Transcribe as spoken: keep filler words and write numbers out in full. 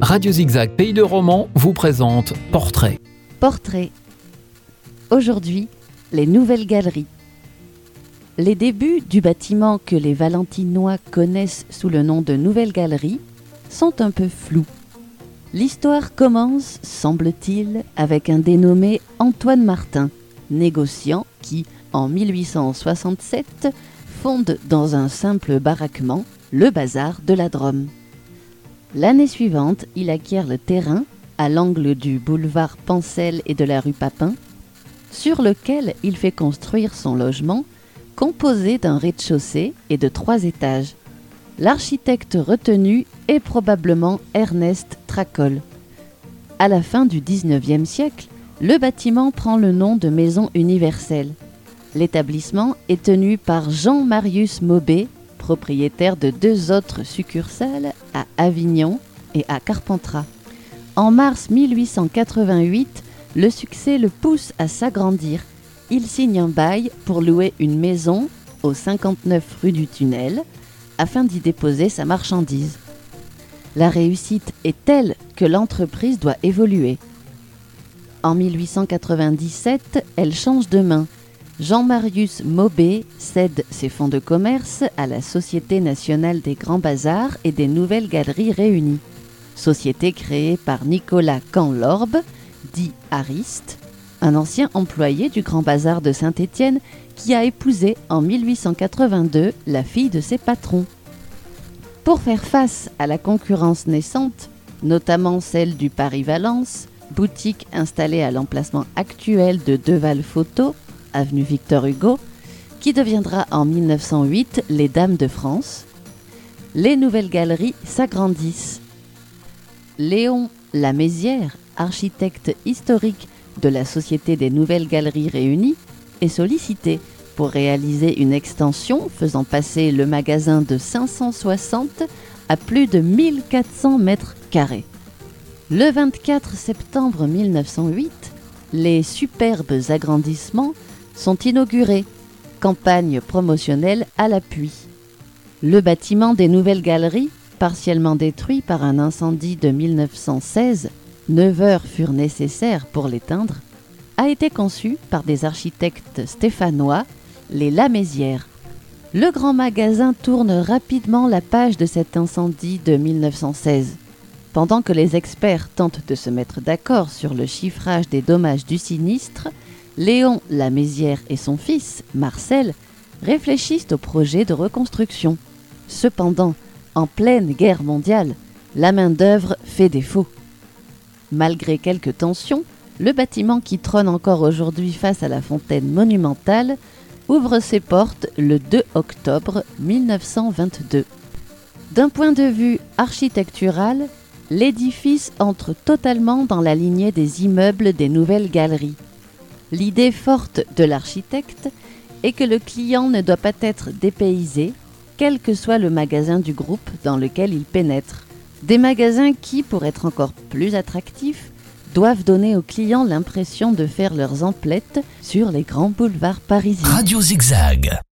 Radio Zigzag Pays de Romans vous présente Portrait. Portrait. Aujourd'hui, les nouvelles galeries. Les débuts du bâtiment que les Valentinois connaissent sous le nom de Nouvelles Galeries sont un peu flous. L'histoire commence, semble-t-il, avec un dénommé Antoine Martin, négociant qui, en mille huit cent soixante-sept, fonde dans un simple baraquement le bazar de la Drôme. L'année suivante, il acquiert le terrain, à l'angle du boulevard Pancel et de la rue Papin, sur lequel il fait construire son logement, composé d'un rez-de-chaussée et de trois étages. L'architecte retenu est probablement Ernest Tracolle. À la fin du dix-neuvième siècle, le bâtiment prend le nom de Maison Universelle. L'établissement est tenu par Jean-Marius Maubé, propriétaire de deux autres succursales à Avignon et à Carpentras. En mars mille huit cent quatre-vingt-huit, le succès le pousse à s'agrandir. Il signe un bail pour louer une maison au cinquante-neuf rue du Tunnel afin d'y déposer sa marchandise. La réussite est telle que l'entreprise doit évoluer. En mille huit cent quatre-vingt-dix-sept, elle change de main. Jean-Marius Maubé cède ses fonds de commerce à la Société nationale des grands bazars et des nouvelles galeries réunies, société créée par Nicolas Canlorbe, dit Ariste, un ancien employé du Grand Bazar de Saint-Étienne qui a épousé en mille huit cent quatre-vingt-deux la fille de ses patrons. Pour faire face à la concurrence naissante, notamment celle du Paris-Valence, boutique installée à l'emplacement actuel de Deval Photo, avenue Victor Hugo, qui deviendra en mille neuf cent huit les Dames de France, les nouvelles galeries s'agrandissent. Léon Lamézière, architecte historique de la Société des Nouvelles Galeries Réunies, est sollicité pour réaliser une extension faisant passer le magasin de cinq cent soixante à plus de mille quatre cents mètres carrés. Le vingt-quatre septembre mille neuf cent huit, les superbes agrandissements sont inaugurés, campagne promotionnelle à l'appui. Le bâtiment des Nouvelles Galeries, partiellement détruit par un incendie de mille neuf cent seize, neuf heures furent nécessaires pour l'éteindre, a été conçu par des architectes stéphanois, les Lamézière. Le grand magasin tourne rapidement la page de cet incendie de mille neuf cent seize. Pendant que les experts tentent de se mettre d'accord sur le chiffrage des dommages du sinistre, Léon Lamézière et son fils, Marcel, réfléchissent au projet de reconstruction. Cependant, en pleine guerre mondiale, la main-d'œuvre fait défaut. Malgré quelques tensions, le bâtiment qui trône encore aujourd'hui face à la fontaine monumentale ouvre ses portes le deux octobre mille neuf cent vingt-deux. D'un point de vue architectural, l'édifice entre totalement dans la lignée des immeubles des Nouvelles Galeries. L'idée forte de l'architecte est que le client ne doit pas être dépaysé, quel que soit le magasin du groupe dans lequel il pénètre. Des magasins qui, pour être encore plus attractifs, doivent donner aux clients l'impression de faire leurs emplettes sur les grands boulevards parisiens. Radio Zigzag.